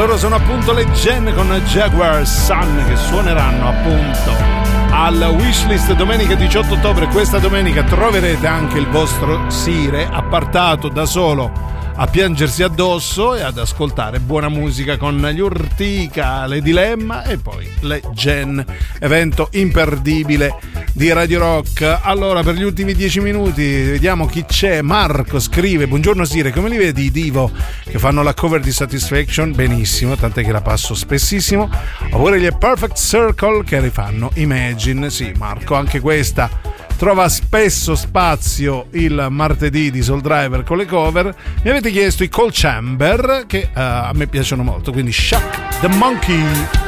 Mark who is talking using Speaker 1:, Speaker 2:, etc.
Speaker 1: Loro sono appunto le Gen con Jaguar Sun, che suoneranno appunto al Wishlist domenica 18 ottobre. Questa domenica troverete anche il vostro Sire appartato da solo a piangersi addosso e ad ascoltare buona musica con gli Urtica, le Dilemma e poi le Gen, evento imperdibile di Radio Rock. Allora, per gli ultimi 10 minuti vediamo chi c'è. Marco scrive: buongiorno Sire, come li vedi i Divo che fanno la cover di Satisfaction? Benissimo, tant'è che la passo spessissimo. Oppure gli Perfect Circle che rifanno Imagine. Sì Marco, anche questa trova spesso spazio il martedì di Soul Driver con le cover. Mi avete chiesto i Cold Chamber, che a me piacciono molto, quindi Shock the Monkey.